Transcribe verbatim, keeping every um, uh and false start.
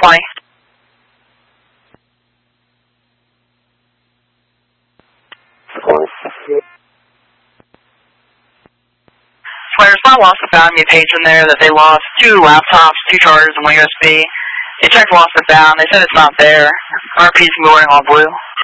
twenty. Swear, someone lost and found me a page in there that they lost two laptops, two chargers, and one U S B. They checked lost and found. They said it's not there. R P's moving all blue.